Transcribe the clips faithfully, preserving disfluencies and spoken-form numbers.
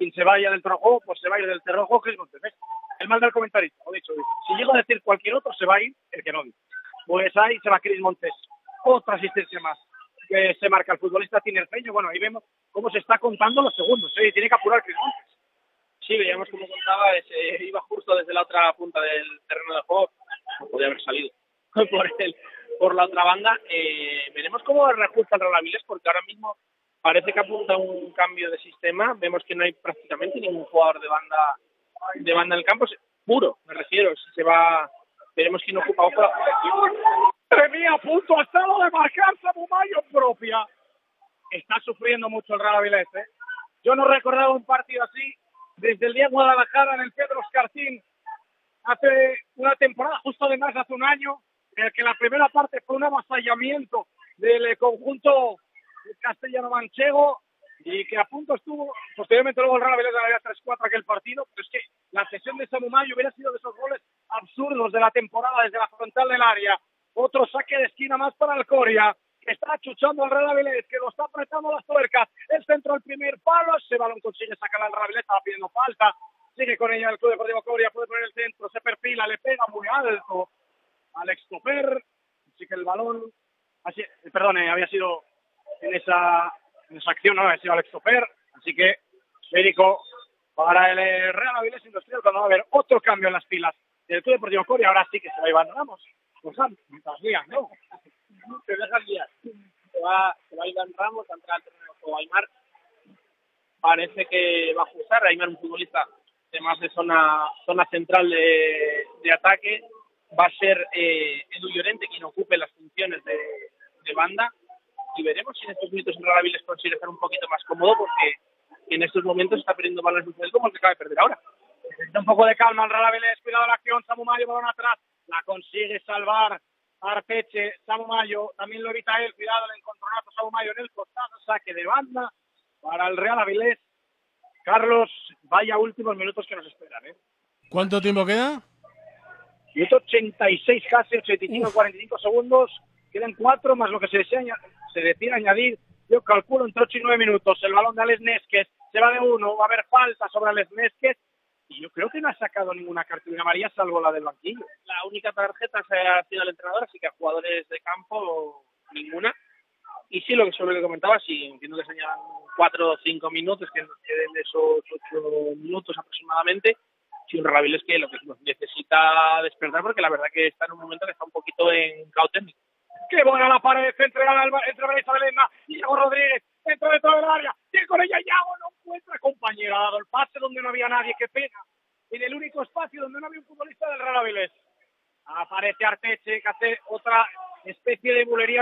quien se vaya del Torrojo, pues se va a ir del Torrojo, que es Montes. El mal del comentarista, lo dicho. Si llego a decir cualquier otro, se va a ir el que no dice. Pues ahí se va Cris Montes. Otra asistencia más que se marca el futbolista tinerfeño. Bueno, ahí vemos cómo se está contando los segundos. ¿eh? Tiene que apurar Cris Montes. Sí, veíamos como contaba, ese, iba justo desde la otra punta del terreno de juego. No podía haber salido por el, por la otra banda. Eh, veremos cómo reajusta el Real Avilés, porque ahora mismo parece que apunta un cambio de sistema. Vemos que no hay prácticamente ningún jugador de banda de banda en el campo. Puro, me refiero. Si se va, veremos quién ocupa. Ojo, ¡Madre mía! A punto ha estado de marcar Samu Mayo propia. Está sufriendo mucho el Real Avilés, ¿eh? Yo no recordaba un partido así desde el día en Guadalajara en el Pedro Escartín hace una temporada, justo además hace un año, en el que la primera parte fue un avasallamiento del conjunto castellano-manchego y que a punto estuvo, posteriormente luego el Real Avilés ganaría tres cuatro aquel partido, pero es que la cesión de Samu Mayo hubiera sido de esos goles absurdos de la temporada desde la frontal del área. Otro saque de esquina más para el Coria, que está achuchando al Real Avilés, que lo está apretando las tuercas. El centro al primer palo, ese balón consigue sacar al Real Avilés, estaba pidiendo falta. Sigue con ella el Club Deportivo Coria, puede poner el centro, se perfila, le pega muy alto Alex Toper. Así que el balón, así, perdón, había sido en esa, en esa acción, no había sido Alex Toper. Así que, Federico, para el Real Avilés Industrial, cuando va a haber otro cambio en las pilas del Club Deportivo Coria, ahora sí que se va Iván Ramos. Pues las lías, ¿no? Se dejan guiar. Se va, se va Iván Ramos a entrar al terreno de juego. Aymar parece que va a ajustar. Aymar, un futbolista de más de zona zona central de, de ataque. Va a ser eh, Edu Llorente quien ocupe las funciones de, de banda. Y veremos si en estos minutos el Real Avilés consigue estar un poquito más cómodo, porque en estos momentos está perdiendo balones muy como el que acaba de perder ahora. Necesita un poco de calma el Real Avilés. Cuidado la acción. Samu Mayo, balón atrás. La consigue salvar Arteche. Samu Mayo también lo evita él. Cuidado el encontronazo. Samu Mayo en el costado. Saque de banda para el Real Avilés. Carlos, vaya últimos minutos que nos esperan, ¿eh? ¿Cuánto tiempo queda? Minuto ochenta y seis, casi ochenta y cinco, cuarenta y cinco segundos. Quedan cuatro más lo que se desea, se decide añadir. Yo calculo entre ocho y nueve minutos. El balón de Alex Nesquez se va de uno. Va a haber falta sobre Alex Nesquez. Y yo creo que no ha sacado ninguna cartulina amarilla salvo la del banquillo. La única tarjeta se ha sido el entrenador, así que a jugadores de campo ninguna. Y sí, lo que sobre lo que comentaba, sí, entiendo que señalan cuatro o cinco minutos, que nos queden de esos ocho minutos aproximadamente. Si un Real Avilés que lo que necesita despertar, porque la verdad que está en un momento que está un poquito en caos técnico. ¡Qué buena la pared entre entre Vanessa Belenda y Iago Rodríguez! Dentro de todo el área. Y con ella Iago no encuentra compañero. Ha dado el pase donde no había nadie. ¡Qué pena! En el único espacio donde no había un futbolista del Real Avilés. Aparece Arteche, que hace otra especie de bulería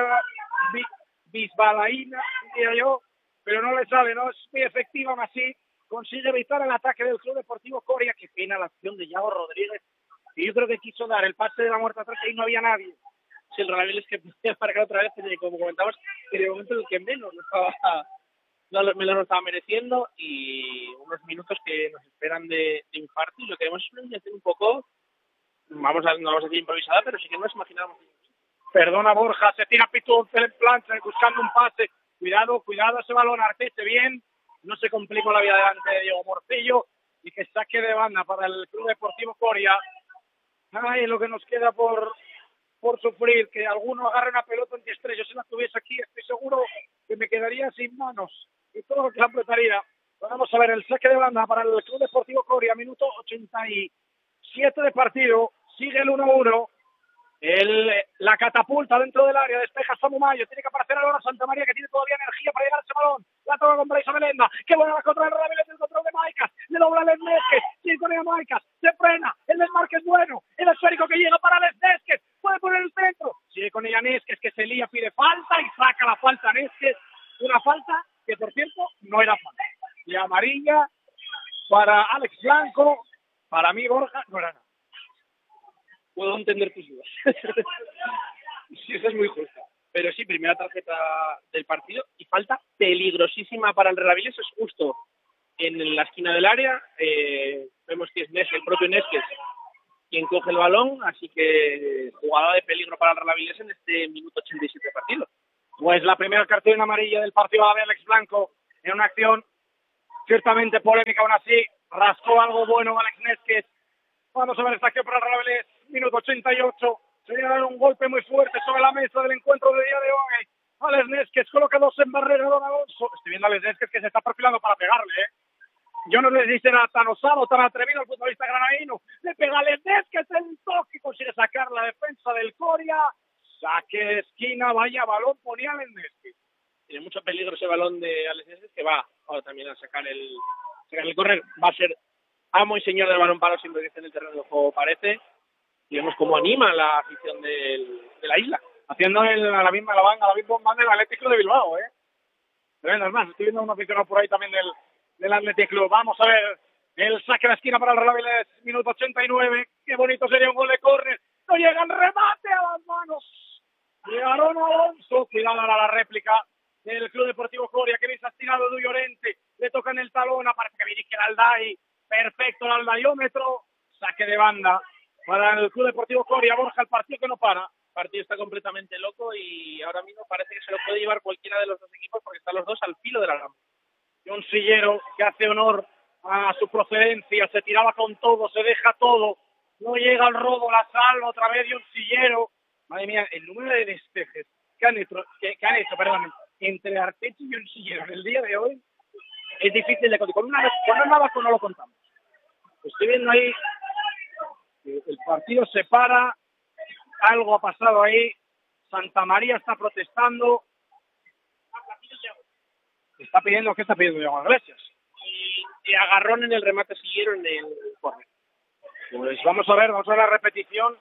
bisbalaína, diría yo, pero no le sale, no es muy efectiva, aún así consigue evitar el ataque del Club Deportivo Coria. Qué pena la acción de Iago Rodríguez, y yo creo que quiso dar el pase de la muerte atrás y no había nadie. Si el Real Avilés que podía marcar otra vez, como comentamos, que de momento el que menos lo estaba, no, me lo estaba mereciendo, y unos minutos que nos esperan de, de infarto, y lo que queremos es una iniciación un poco, vamos a, no vamos a decir improvisada, pero sí que nos imaginábamos. Perdona Borja, se tira Pitón en plancha buscando un pase. Cuidado, cuidado ese balón, Arteche bien. No se complica la vida delante de Diego Morcillo. Y que saque de banda para el Club Deportivo Coria. Ay, lo que nos queda por, por sufrir. Que alguno agarre una pelota antiestrella. Yo si la tuviese aquí, estoy seguro que me quedaría sin manos. Y todo lo que la apretaría. Vamos a ver el saque de banda para el Club Deportivo Coria. Minuto ochenta y siete de partido. Sigue el uno a uno. El, la catapulta dentro del área, despeja Samu Mayo, tiene que aparecer ahora Santa María, que tiene todavía energía para llegar a ese balón. La toca con Bryce Belenda, que buena la contra del Real Avilés, el control de Maicas, le dobla el Nesquez, sigue con ella Maicas, se frena, el desmarque es bueno, el esférico que llega para el Nesquez, puede poner el centro, sigue con ella Nesquez, que se lía, pide falta y saca la falta Nesquez, una falta que por cierto no era falta. Y amarilla para Alex Blanco, para mí Borja, no era nada. Puedo entender tus dudas. Sí, eso es muy justo. Pero sí, primera tarjeta del partido y falta peligrosísima para el Real Avilés. Es justo en la esquina del área. Eh, vemos que es Nes, el propio Nesquez quien coge el balón. Así que jugada de peligro para el Real Avilés en este minuto ochenta y siete de partido. Pues la primera cartulina amarilla del partido va a ver Alex Blanco en una acción ciertamente polémica aún así, rascó algo bueno Alex Neskes. Vamos a ver esta acción para el Real Avilés, minuto ochenta y ocho, se viene a dar un golpe muy fuerte sobre la mesa del encuentro de día de hoy. Alex Neskes coloca dos en barrera, Don Alonso. Estoy viendo a Alex Neskes que se está perfilando para pegarle, ¿eh? Yo no le dije nada tan osado, tan atrevido al futbolista granadino. Le pega a Alex Neskes el toque y consigue sacar la defensa del Coria. Saque de esquina, vaya balón, ponía Alex Neskes. Tiene mucho peligro ese balón de Alex Neskes, que va ahora también a sacar el, sacar el córner. Va a ser amo y señor del balón paro siempre que esté en el terreno de juego, parece. Y vemos cómo anima la afición del, de la isla. Haciendo el, a la misma la van, a la misma banda del Atlético de Bilbao, ¿eh? Tremendo, más. Estoy viendo a un aficionado por ahí también del, del Athletic Club. Vamos a ver el saque de esquina para el Real Avilés, minuto ochenta y nueve. Qué bonito sería un gol de córner. No llega el remate a las manos. Llegaron a Alonso. Cuidado ahora la réplica del Club Deportivo Coria, que viene estirado de Llorente. Le toca en el talón, aparece que dirige el Aldai. Perfecto el aldaiómetro. Saque de banda para el Club Deportivo Coria. Borja, el partido que no para. El partido está completamente loco y ahora mismo parece que se lo puede llevar cualquiera de los dos equipos porque están los dos al filo de la rama. Un Sillero que hace honor a su procedencia, se tiraba con todo, se deja todo, no llega al robo, la salva otra vez de un Sillero. Madre mía, el número de despejes que han hecho, que, que han hecho perdón, entre Arteche y un Sillero en el día de hoy es difícil de contar. Con una, con una Navajo no lo contamos. Estoy viendo ahí que el partido se para, algo ha pasado ahí, Santa María está protestando. Está pidiendo, ¿qué está pidiendo Diego Iglesias? Y, y agarrón en el remate Sillero en el córner. Pues vamos a ver, vamos a ver la repetición.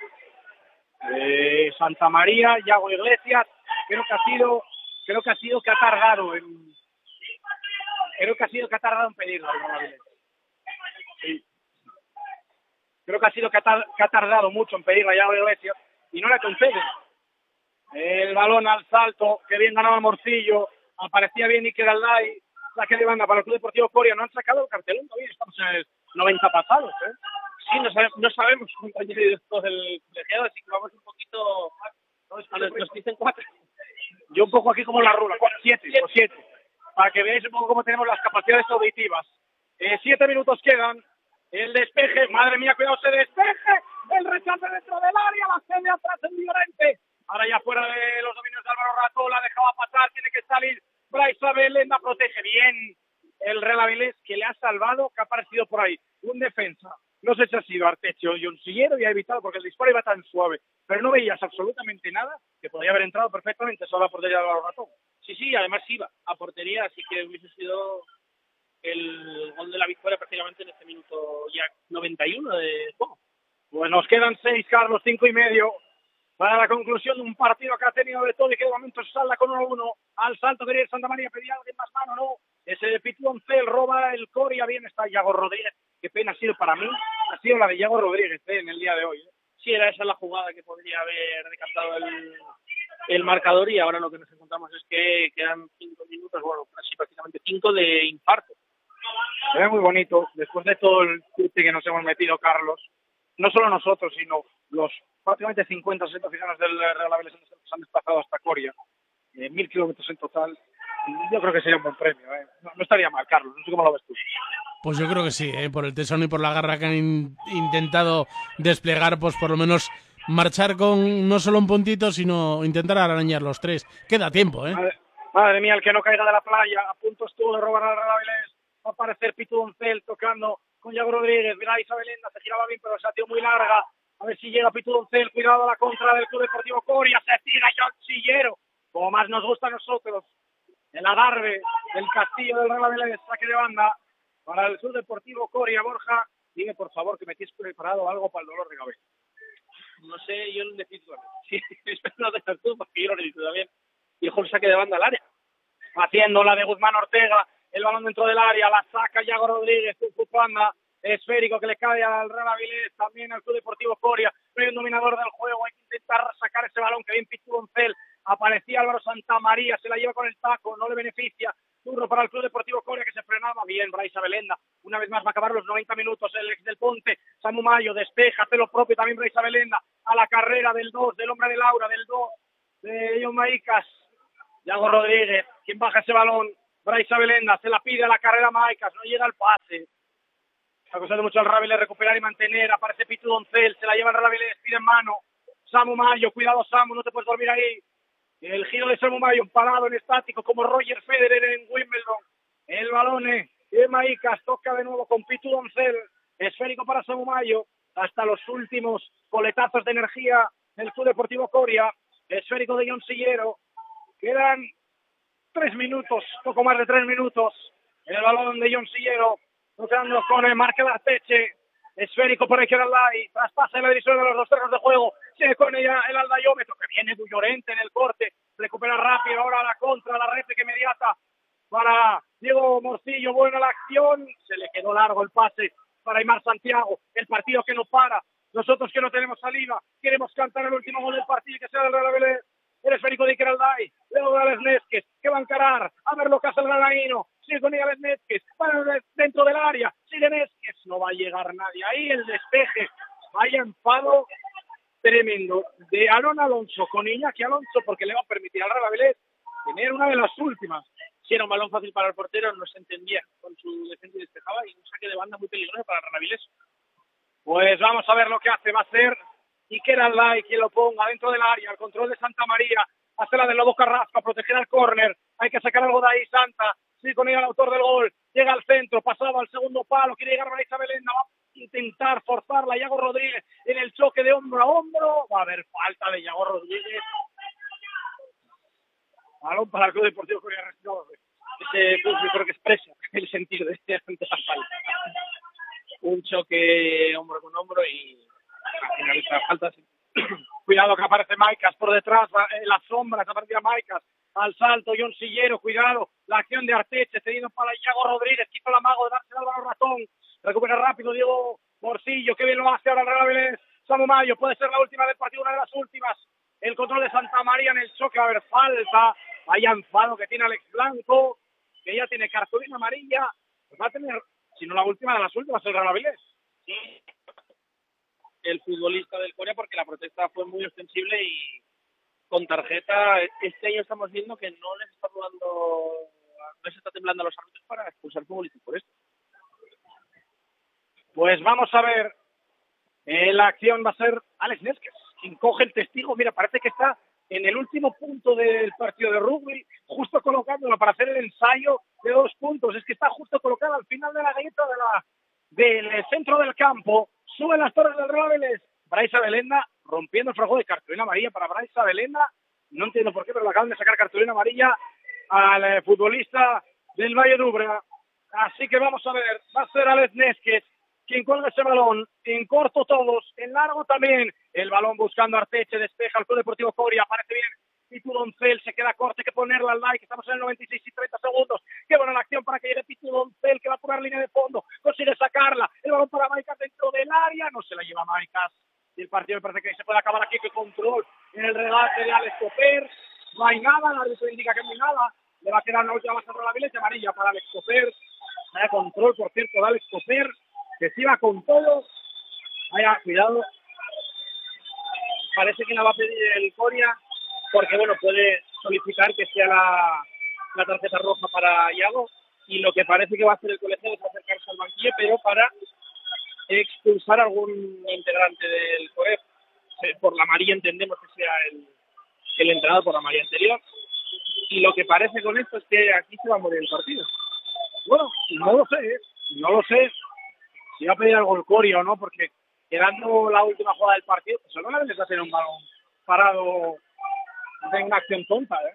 Eh, Santa María, Yago Iglesias, creo que ha sido, creo que ha sido que ha tardado en, creo que ha sido que ha tardado en pedirlo. Sí. Creo que ha sido que ha, tar, que ha tardado mucho en pedirlo a Yago Iglesias y no le conceden. El balón al salto, que bien ganaba Morcillo. Aparecía bien Iker Aldai, saque de banda para el Club Deportivo Coria. No han sacado el cartelón todavía, estamos en el noventa pasados, ¿eh? Sí, no, sabe, no sabemos cuánto años hay después del colegiado, así que vamos un poquito a los nos dicen cuatro. Yo un poco aquí como la rula, cuatro, siete, siete. O siete, para que veáis un poco cómo tenemos las capacidades auditivas. Eh, siete minutos quedan, el despeje, madre mía, cuidado, se despeje, el rechace dentro del área, la sede atrás en Llorente. Ahora ya fuera de los dominios de Álvaro Ratola, dejaba pasar, tiene que salir Brais Abelenda, protege bien el Real Avilés, que le ha salvado, que ha aparecido por ahí un defensa. No sé si ha sido Arteche o John Sillero y ha evitado porque el disparo iba tan suave, pero no veías absolutamente nada, que podía haber entrado perfectamente solo a la portería de Álvaro Ratola. Sí, sí, además iba a portería, así que hubiese sido el gol de la victoria prácticamente en este minuto ya noventa y uno de juego. Pues nos quedan seis, Carlos, cinco y medio. Para la conclusión de un partido que ha tenido de todo y que de momento salda con uno a uno. Al salto quería Santa María, pedía alguien más mano, no. Ese de Pituoncel roba el Coria, bien está Yago Rodríguez. Qué pena ha sido para mí, ha sido la de Yago Rodríguez eh, en el día de hoy. Eh. Sí, era esa la jugada que podría haber decantado el, el marcador y ahora lo que nos encontramos es que quedan cinco minutos, bueno, casi prácticamente cinco de infarto. Se ve muy bonito, después de todo el chute que nos hemos metido, Carlos. No solo nosotros, sino los prácticamente cincuenta, sesenta aficionados del Real Avilés se han desplazado hasta Coria, eh, mil kilómetros en total. Yo creo que sería un buen premio, ¿eh? no, no estaría mal, Carlos, no sé cómo lo ves tú. Pues yo creo que sí, ¿eh? Por el tesón y por la garra que han in- intentado desplegar, pues por lo menos marchar con no solo un puntito, sino intentar arañar los tres. Queda tiempo, ¿eh? Madre, madre mía, el que no caiga de la playa, a punto estuvo de robar al Real Avilés. Va a aparecer Pituoncel tocando con Yago Rodríguez. Mira, Isabelenda se giraba bien, pero se ha tirado muy larga. A ver si llega Pituoncel, cuidado a la contra del Club Deportivo Coria. Se tira John Sillero, como más nos gusta a nosotros. El agarre del Castillo del Real Avilés, saque de banda para el Club Deportivo Coria. Borja, dime por favor que me tienes preparado algo para el dolor de cabeza. No sé, yo lo necesito también. Sí, espero no dejar tú, porque yo lo necesito también. Y dejó el saque de banda al área. Haciendo la de Guzmán Ortega, el balón dentro del área, la saca Yago Rodríguez, un banda esférico que le cae al Real Avilés, también al Club Deportivo Coria. No hay un dominador del juego, hay que intentar sacar ese balón que bien Pituoncel. Aparecía Álvaro Santamaría, se la lleva con el taco, no le beneficia. Turno para el Club Deportivo Coria que se frenaba bien, Brais Abelenda. Una vez más va a acabar los noventa minutos el ex del Ponte. Samu Mayo despeja, hace lo propio también Brais Abelenda. A la carrera del dos, del hombre de Laura, del dos, de John Maicas. Yago Rodríguez, quien baja ese balón. Brais Abelenda, se la pide a la carrera Maicas, no llega el pase. Está costando mucho al Real Avilés recuperar y mantener. Aparece Pitu Doncel, se la lleva el Real Avilés, pide en mano. Samu Mayo, cuidado Samu, no te puedes dormir ahí. El giro de Samu Mayo, parado en estático, como Roger Federer en Wimbledon. El balón de Maicas, toca de nuevo con Pitu Doncel. Esférico para Samu Mayo. Hasta los últimos coletazos de energía del Club Deportivo Coria. Esférico de John Sillero. Quedan tres minutos, poco más de tres minutos. El balón de John Sillero. Tocando con el Marque de Arteche. Esférico por izquierda Aldai. Traspasa la división de los dos terrenos de juego. Sigue con ella el aldaiómetro que viene muy Llorente en el corte. Recupera rápido. Ahora la contra, la réplica inmediata para Diego Morcillo. Buena la acción. Se le quedó largo el pase para Aimar Santiago. El partido que no para. Nosotros que no tenemos saliva. Queremos cantar el último gol del partido y que sea del Real Avilés. El esférico de Iker Aldai. Luego de Alex Nésquez, que va a encarar. A ver lo que hace el granaíno. Sigue con Alex Nésquez. Para dentro del área. Sigue Nésquez. No va a llegar nadie. Ahí el despeje. Vaya enfado tremendo de Aaron Alonso con Iñaki Alonso, porque le va a permitir al Real Avilés tener una de las últimas. Si era un balón fácil para el portero, no se entendía con su defensa y despejaba, y un saque de banda muy peligroso para el Real Avilés. Pues vamos a ver lo que hace. Va a ser Iker Aldai quien lo ponga dentro del área. El control de Santa María. Hace la del Lobo Carrasco a proteger al córner. Hay que sacar algo de ahí, Santa. Sí, con ella el autor del gol. Llega al centro, pasado al segundo palo. Quiere llegar Brais Abelenda. Va a intentar forzarla. Iago Rodríguez en el choque de hombro a hombro. Va a haber falta de Iago Rodríguez. Balón para el Club Deportivo Coria. Ese pues, yo creo que expresa el sentido de esta falta. Un choque hombro con hombro y al final esta falta. Sí. Cuidado que aparece Maicas por detrás, en las sombras aparecía Maicas. Al salto, John Sillero, cuidado. La acción de Arteche, cedido para Iago Rodríguez. Quito la mago de darse al Álvaro Ratón. Recupera rápido Diego Morcillo. Qué bien lo hace ahora el Real Avilés. Samu Mayo, puede ser la última del partido, una de las últimas. El control de Santa María en el choque, va a haber falta. Vaya enfado que tiene Alex Blanco, que ya tiene cartulina amarilla. Pues va a tener, si no la última de las últimas, el Real Avilés. Sí. El futbolista del Coria, porque la protesta fue muy extensible y con tarjeta. Este año estamos viendo que no les está dando, no les está temblando a los árbitros para expulsar futbolistas por esto. Pues vamos a ver. Eh, la acción va a ser Alex Nésquez, quien coge el testigo. Mira, parece que está en el último punto del partido de rugby, justo colocándolo para hacer el ensayo de dos puntos. Es que está justo colocado al final de la galleta de la, del centro del campo. Suben las torres del Real Avilés. Brais Abelenda rompiendo el fragor de cartulina amarilla para Brais Abelenda. No entiendo por qué, pero le acaban de sacar cartulina amarilla al eh, futbolista del Valle d'Úbeda. Así que vamos a ver. Va a ser Alex Nésquez quien cuelga ese balón. En corto todos, en largo también. El balón buscando a Arteche, despeja al Club Deportivo Coria. Aparece bien Pitu Doncel, se queda corto, hay que ponerla al like. Estamos en el noventa y seis y treinta segundos. Qué buena la acción para que llegue Pitu Doncel, que va a poner línea de fondo. Consigue sacarla. El balón para Maicas dentro del área. No se la lleva Maicas. Y el partido me parece que se puede acabar aquí. Que control en el regate de Alex Coper. No hay nada, el árbitro indica que no hay nada. Le va a quedar una última más a la Vilés, amarilla para Alex Coper. Vaya control, por cierto, de Alex Coper, que se iba con todo. Vaya, cuidado. Parece que la va a pedir el Coria, porque bueno, puede solicitar que sea la, la tarjeta roja para Iago, y lo que parece que va a hacer el colegiado es acercarse al banquillo, pero para expulsar a algún integrante del C O E F. Por la amarilla entendemos que sea el, el entrenador por la amarilla anterior, y lo que parece con esto es que aquí se va a morir el partido. Bueno, no lo sé, ¿eh? no lo sé si va a pedir algo el Coria o no, porque quedando la última jugada del partido, pues no le va a tener un balón parado de una acción tonta, ¿eh?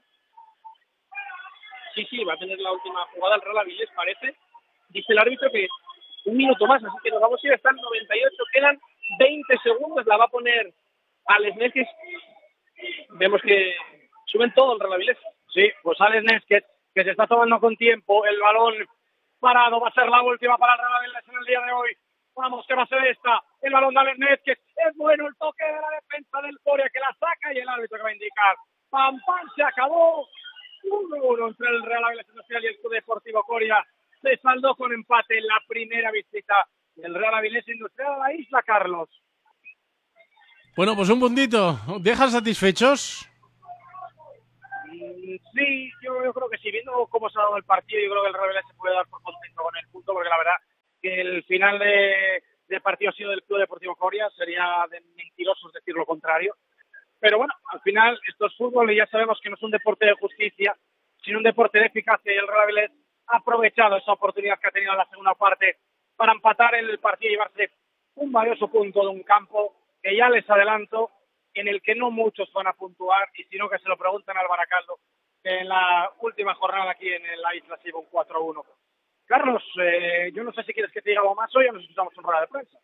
Sí, sí, va a tener la última jugada el Real Avilés, parece. Dice el árbitro que un minuto más, así que nos vamos a ir hasta el noventa y ocho, quedan veinte segundos, la va a poner Alex Nésquez. Vemos que suben todo el Real Avilés. Sí, pues Alex Nésquez, que se está tomando con tiempo el balón parado, va a ser la última para el Real Avilés en el día de hoy. Vamos, que va a ser esta, el balón de Alex Nésquez, es bueno el toque de la defensa del Coria que la saca y el árbitro que va a indicar. Pam, pam, se acabó. uno uno entre el Real Avilés Industrial y el Club Deportivo Coria. Se saldó con empate en la primera visita del Real Avilés Industrial a la isla, Carlos. Bueno, pues un puntito. ¿Dejan satisfechos? Sí, yo, yo creo que sí, viendo cómo se ha dado el partido, yo creo que el Real Betis se puede dar por contento con el punto, porque la verdad que el final de, de partido ha sido del Club Deportivo Coria, sería de mentirosos decir lo contrario. Pero bueno, al final esto es fútbol y ya sabemos que no es un deporte de justicia, sino un deporte de eficacia, y el Real Betis ha aprovechado esa oportunidad que ha tenido en la segunda parte para empatar el partido y llevarse un valioso punto de un campo que ya les adelanto, en el que no muchos van a puntuar, y sino que se lo preguntan al Baracaldo, que en la última jornada aquí en la isla se lleva un cuatro uno. Carlos, eh, yo no sé si quieres que te diga algo más hoy o nos escuchamos en rueda de prensa.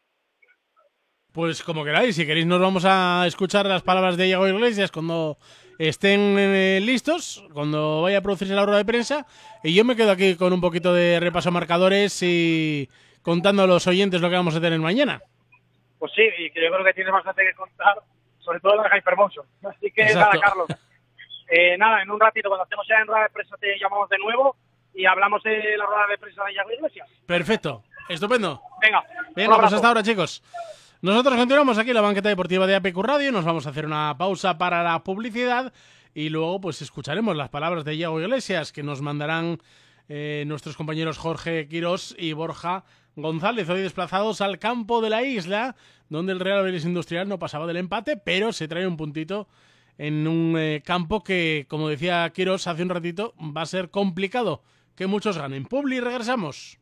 Pues como queráis, si queréis nos vamos a escuchar las palabras de Iago Iglesias cuando estén eh, listos, cuando vaya a producirse la rueda de prensa, y yo me quedo aquí con un poquito de repaso a marcadores y contando a los oyentes lo que vamos a tener mañana. Pues sí, y que yo creo que tienes bastante que contar, sobre todo en Hypermotion. Así que Exacto. nada, Carlos. Eh, nada, en un ratito, cuando estemos ya en rueda de prensa, te llamamos de nuevo y hablamos de la rueda de prensa de Iago Iglesias. Perfecto, estupendo. Venga, Venga, pues hasta ahora, chicos. Nosotros continuamos aquí en la banqueta deportiva de A P Q Radio, nos vamos a hacer una pausa para la publicidad y luego pues escucharemos las palabras de Iago Iglesias que nos mandarán eh, nuestros compañeros Jorge Quirós y Borja González, hoy desplazados al campo de la isla, donde el Real Betis Industrial no pasaba del empate, pero se trae un puntito en un eh, campo que, como decía Quirós hace un ratito, va a ser complicado que muchos ganen. Publi, regresamos.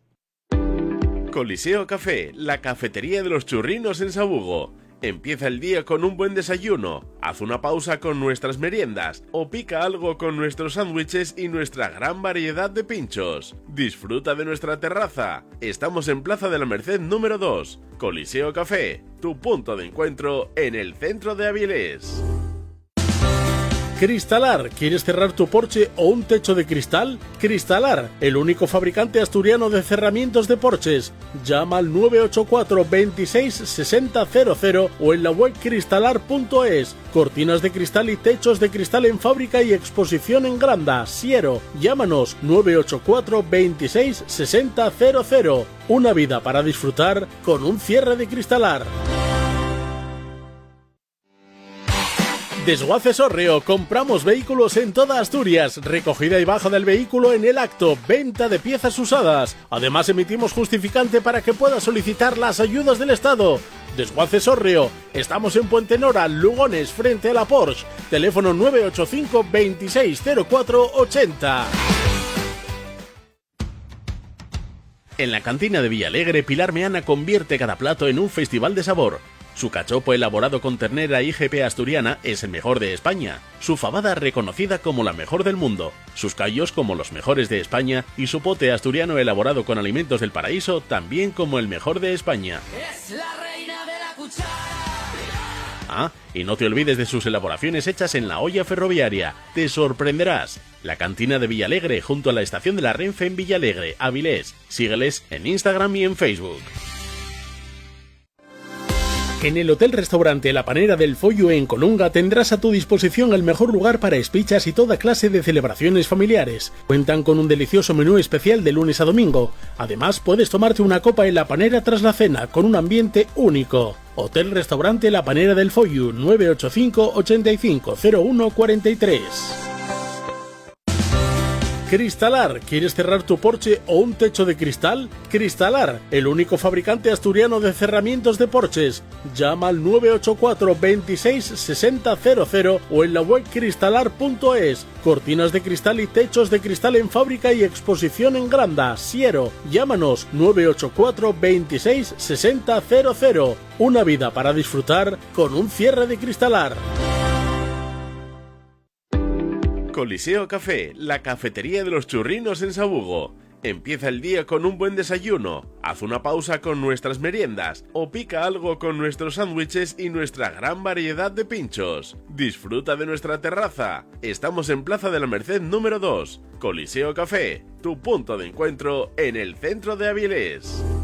Coliseo Café, la cafetería de los churrinos en Sabugo. Empieza el día con un buen desayuno, haz una pausa con nuestras meriendas o pica algo con nuestros sándwiches y nuestra gran variedad de pinchos. Disfruta de nuestra terraza. Estamos en Plaza de la Merced número dos. Coliseo Café, tu punto de encuentro en el centro de Avilés. Cristalar, ¿quieres cerrar tu porche o un techo de cristal? Cristalar, el único fabricante asturiano de cerramientos de porches. Llama al nueve ocho cuatro, veintiséis, sesenta, cero cero o en la web cristalar punto es. Cortinas de cristal y techos de cristal en fábrica y exposición en Granda, Siero. Llámanos nueve ocho cuatro, veintiséis, sesenta, cero cero. Una vida para disfrutar con un cierre de Cristalar. Desguaces Orreo, compramos vehículos en toda Asturias, recogida y baja del vehículo en el acto, venta de piezas usadas. Además emitimos justificante para que puedas solicitar las ayudas del Estado. Desguaces Orreo, estamos en Puente Nora, Lugones, frente a la Porsche. Teléfono nueve ocho cinco, veintiséis, cero cuatro, ochenta. En la cantina de Villalegre, Pilar Meana convierte cada plato en un festival de sabor. Su cachopo elaborado con ternera I G P asturiana es el mejor de España, su fabada reconocida como la mejor del mundo, sus callos como los mejores de España y su pote asturiano elaborado con alimentos del paraíso también como el mejor de España. Es la reina de la cuchara. Ah, y no te olvides de sus elaboraciones hechas en la olla ferroviaria, te sorprenderás. La cantina de Villalegre junto a la estación de la Renfe en Villalegre, Avilés. Sígueles en Instagram y en Facebook. En el Hotel Restaurante La Panera del Follo en Colunga tendrás a tu disposición el mejor lugar para espichas y toda clase de celebraciones familiares. Cuentan con un delicioso menú especial de lunes a domingo. Además, puedes tomarte una copa en La Panera tras la cena, con un ambiente único. Hotel Restaurante La Panera del Follo, nueve ocho cinco, ochenta y cinco, cero uno, cuarenta y tres. Cristalar, ¿quieres cerrar tu porche o un techo de cristal? Cristalar, el único fabricante asturiano de cerramientos de porches. Llama al nueve ocho cuatro, veintiséis, sesenta, cero cero o en la web cristalar punto es. Cortinas de cristal y techos de cristal en fábrica y exposición en Granda, Siero. Llámanos nueve ocho cuatro, veintiséis, sesenta, cero cero. Una vida para disfrutar con un cierre de Cristalar. Coliseo Café, la cafetería de los churrinos en Sabugo. Empieza el día con un buen desayuno, haz una pausa con nuestras meriendas o pica algo con nuestros sándwiches y nuestra gran variedad de pinchos. Disfruta de nuestra terraza. Estamos en Plaza de la Merced número dos. Coliseo Café, tu punto de encuentro en el centro de Avilés.